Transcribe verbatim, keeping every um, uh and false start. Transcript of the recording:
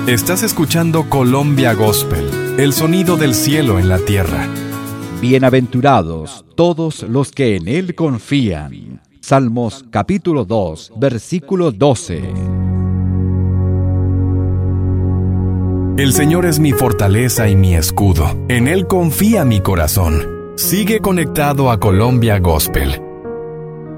Estás escuchando Colombia Gospel, el sonido del cielo en la tierra. Bienaventurados todos los que en Él confían. Salmos capítulo dos, versículo doce. El Señor es mi fortaleza y mi escudo. En Él confía mi corazón. Sigue conectado a Colombia Gospel